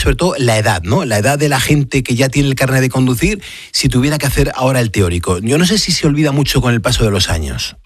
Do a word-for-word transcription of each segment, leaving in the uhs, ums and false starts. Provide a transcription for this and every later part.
sobre todo la edad, ¿no? La edad de la gente que ya tiene el carnet de conducir, si tuviera que hacer ahora el teórico. Yo no sé si se olvida mucho con el paso de los años.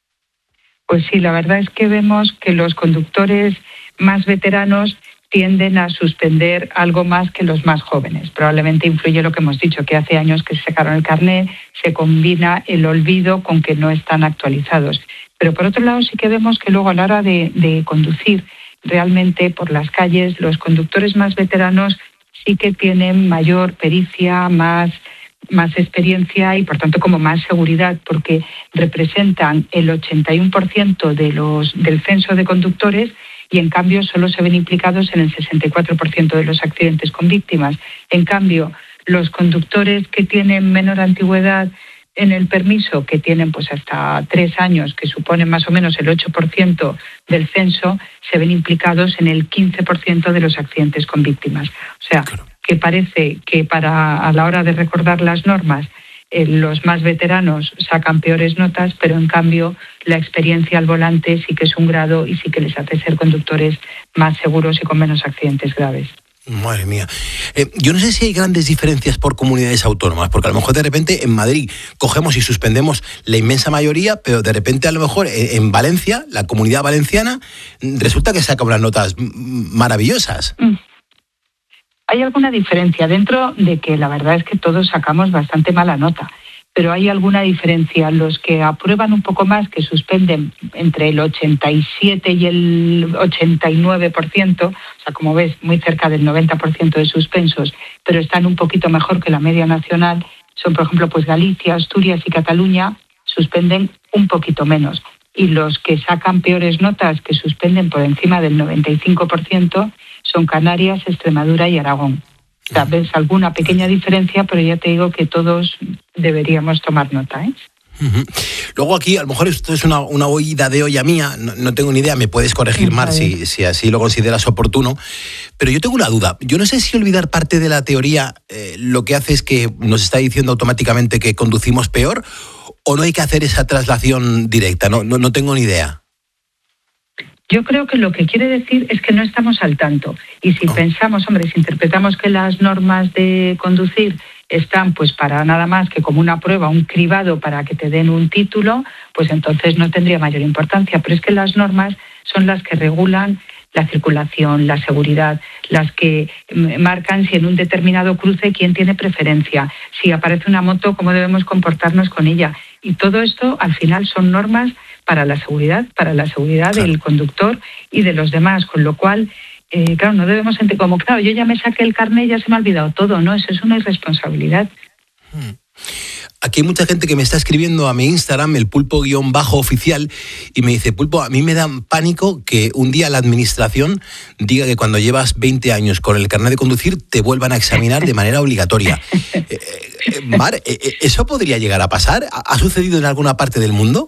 Pues sí, la verdad es que vemos que los conductores más veteranos tienden a suspender algo más que los más jóvenes. Probablemente influye lo que hemos dicho, que hace años que se sacaron el carnet, se combina el olvido con que no están actualizados. Pero por otro lado sí que vemos que luego a la hora de, de conducir realmente por las calles, los conductores más veteranos sí que tienen mayor pericia, más, más experiencia y por tanto como más seguridad, porque representan el ochenta y uno por ciento de los, del censo de conductores y en cambio solo se ven implicados en el sesenta y cuatro por ciento de los accidentes con víctimas. En cambio, los conductores que tienen menor antigüedad en el permiso, que tienen pues hasta tres años, que suponen más o menos el ocho por ciento del censo, se ven implicados en el quince por ciento de los accidentes con víctimas. O sea, que parece que para a la hora de recordar las normas, eh, los más veteranos sacan peores notas, pero en cambio la experiencia al volante sí que es un grado y sí que les hace ser conductores más seguros y con menos accidentes graves. Madre mía. Eh, yo no sé si hay grandes diferencias por comunidades autónomas, porque a lo mejor de repente en Madrid cogemos y suspendemos la inmensa mayoría, pero de repente a lo mejor en, en Valencia, la Comunidad Valenciana, resulta que saca unas notas maravillosas. Mm. Hay alguna diferencia dentro de que la verdad es que todos sacamos bastante mala nota, pero hay alguna diferencia. Los que aprueban un poco más, que suspenden entre el ochenta y siete y el ochenta y nueve por ciento, o sea, como ves, muy cerca del noventa por ciento de suspensos, pero están un poquito mejor que la media nacional, son, por ejemplo, pues Galicia, Asturias y Cataluña, suspenden un poquito menos. Y los que sacan peores notas, que suspenden por encima del noventa y cinco por ciento, son Canarias, Extremadura y Aragón. O sea, ves alguna pequeña diferencia, pero ya te digo que todos deberíamos tomar nota, ¿eh? Uh-huh. Luego aquí, a lo mejor esto es una, una oída de olla mía, no, no tengo ni idea, me puedes corregir, Mar, si, si así lo consideras oportuno, pero yo tengo una duda. Yo no sé si olvidar parte de la teoría eh, lo que hace es que nos está diciendo automáticamente que conducimos peor, o no hay que hacer esa traslación directa, no, no, no tengo ni idea. Yo creo que lo que quiere decir es que no estamos al tanto. Y si oh. pensamos, hombre, si interpretamos que las normas de conducir están pues para nada más que como una prueba, un cribado para que te den un título, pues entonces no tendría mayor importancia. Pero es que las normas son las que regulan la circulación, la seguridad, las que marcan si en un determinado cruce quién tiene preferencia, si aparece una moto, cómo debemos comportarnos con ella. Y todo esto al final son normas para la seguridad, para la seguridad claro. del conductor y de los demás, con lo cual, eh, claro, no debemos sentir como, claro, yo ya me saqué el carnet y ya se me ha olvidado todo, ¿no? Eso es una irresponsabilidad. Hmm. Aquí hay mucha gente que me está escribiendo a mi Instagram, el pulpo-oficial, y me dice, Pulpo, a mí me da pánico que un día la administración diga que cuando llevas veinte años con el carnet de conducir te vuelvan a examinar de manera obligatoria. eh, eh, Mar, eh, ¿eso podría llegar a pasar? ¿Ha sucedido en alguna parte del mundo?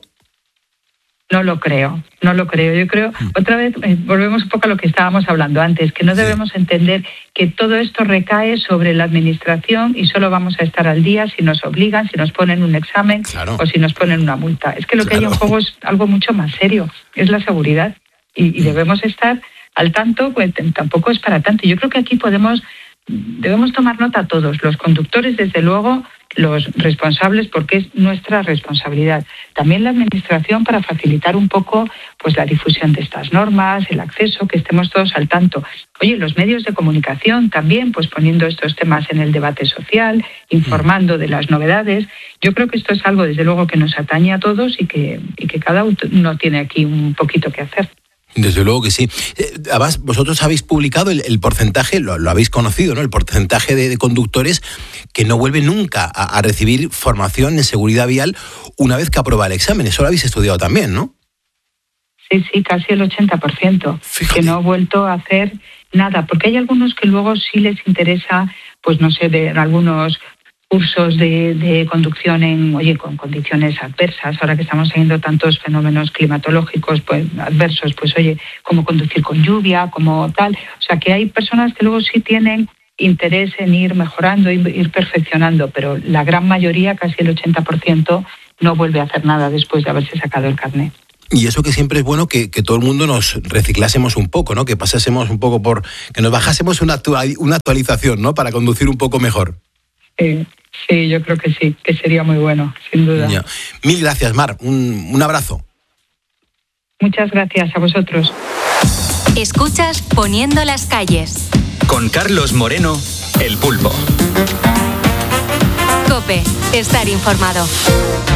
No lo creo, no lo creo. Yo creo, otra vez, eh, volvemos un poco a lo que estábamos hablando antes, que no debemos sí. entender que todo esto recae sobre la administración y solo vamos a estar al día si nos obligan, si nos ponen un examen claro. o si nos ponen una multa. Es que lo claro. que hay en juego es algo mucho más serio, es la seguridad. Y, y debemos estar al tanto, pues tampoco es para tanto. Yo creo que aquí podemos, debemos tomar nota todos, los conductores, desde luego, los responsables, porque es nuestra responsabilidad. También la administración para facilitar un poco pues la difusión de estas normas, el acceso, que estemos todos al tanto. Oye, los medios de comunicación también, pues poniendo estos temas en el debate social, informando de las novedades. Yo creo que esto es algo, desde luego, que nos atañe a todos y que, y que cada uno tiene aquí un poquito que hacer. Desde luego que sí. Además, vosotros habéis publicado el, el porcentaje, lo, lo habéis conocido, ¿no? El porcentaje de, de conductores que no vuelven nunca a, a recibir formación en seguridad vial una vez que aprueba el examen. Eso lo habéis estudiado también, ¿no? Sí, sí, casi el ochenta por ciento. Fíjate. Que no ha vuelto a hacer nada. Porque hay algunos que luego sí les interesa, pues no sé, de algunos cursos de, de conducción en, oye, con condiciones adversas, ahora que estamos teniendo tantos fenómenos climatológicos pues adversos, pues oye, cómo conducir con lluvia, como tal. O sea, que hay personas que luego sí tienen interés en ir mejorando, ir perfeccionando, pero la gran mayoría, casi el ochenta por ciento, no vuelve a hacer nada después de haberse sacado el carnet. Y eso que siempre es bueno que, que todo el mundo nos reciclásemos un poco, ¿no? Que pasásemos un poco por... que nos bajásemos una, actual, una actualización, ¿no? Para conducir un poco mejor. Sí, sí, yo creo que sí, que sería muy bueno, sin duda. Ya. Mil gracias, Mar. Un, un abrazo. Muchas gracias a vosotros. Escuchas Poniendo las calles. Con Carlos Moreno, El Pulpo. COPE, estar informado.